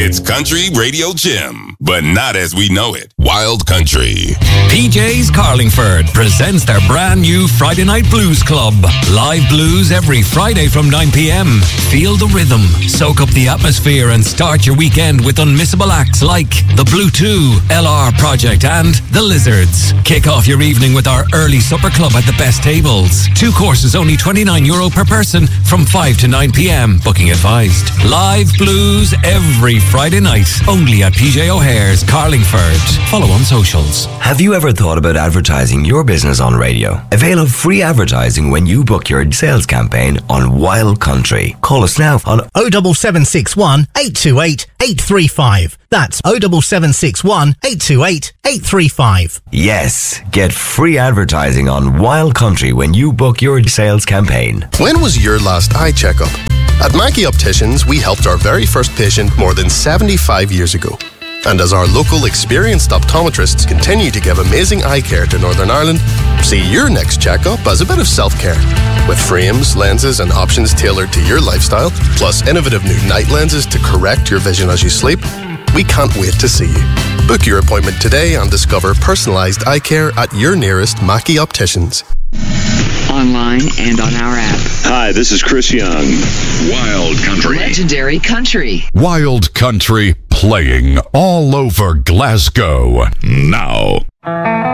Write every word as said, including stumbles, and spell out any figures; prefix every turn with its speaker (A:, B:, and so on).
A: It's Country Radio Jim, but not as we know it. Wild Country.
B: P J's Carlingford presents their brand new Friday Night Blues Club. Live blues every Friday from nine p.m. Feel the rhythm, soak up the atmosphere, and start your weekend with unmissable acts like The Blue two, L R Project, and The Lizards. Kick off your evening with our early supper club at the best tables. Two courses, only twenty-nine euro per person from five to nine p.m. Booking advised. Live blues every Friday night, only at P J O'Hare's Carlingford. Follow on socials.
C: Have you ever thought about advertising your business on radio? Avail of free advertising when you book your sales campaign on Wild Country. Call us now on
D: oh seven seven six one, eight two eight, eight three five. That's oh seven seven six one, eight two eight, eight three five.
C: Yes, get free advertising on Wild Country when you book your sales campaign.
E: When was your last eye checkup? At Mackey Opticians, we helped our very first patient more than seventy-five years ago. And as our local experienced optometrists continue to give amazing eye care to Northern Ireland, see your next checkup as a bit of self-care. With frames, lenses and options tailored to your lifestyle, plus innovative new night lenses to correct your vision as you sleep, we can't wait to see you. Book your appointment today and discover personalised eye care at your nearest Mackey Opticians.
F: Online and on our app.
G: Hi, this is Chris Young. Wild Country.
F: Legendary Country.
H: Wild Country playing all over Glasgow now.